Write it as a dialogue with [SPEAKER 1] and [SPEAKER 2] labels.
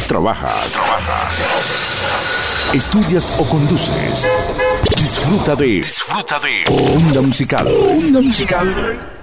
[SPEAKER 1] trabajas, estudias o conduces. Disfruta de Onda Musical. Onda Musical.